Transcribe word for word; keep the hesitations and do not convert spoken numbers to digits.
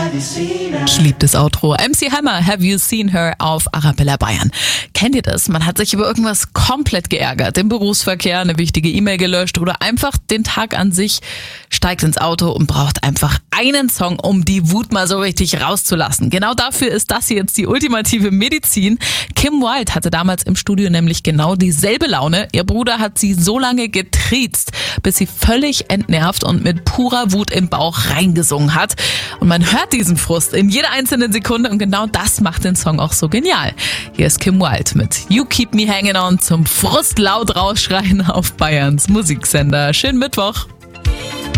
Ich liebe das Outro. M C Hammer, Have You Seen Her auf Arabella Bayern. Kennt ihr das? Man hat sich über irgendwas komplett geärgert. Im Berufsverkehr eine wichtige E-Mail gelöscht oder einfach den Tag an sich, steigt ins Auto und braucht einfach einen Song, um die Wut mal so richtig rauszulassen. Genau dafür ist das hier jetzt die ultimative Medizin. Kim Wilde hatte damals im Studio nämlich genau dieselbe Laune. Ihr Bruder hat sie so lange getriezt, bis sie völlig entnervt und mit purer Wut im Bauch reingesungen hat. Und man hört diesen Frust in jeder einzelnen Sekunde und genau das macht den Song auch so genial. Hier ist Kim Wilde mit You Keep Me Hanging On zum Frust laut rausschreien auf Bayerns Musiksender. Schönen Mittwoch.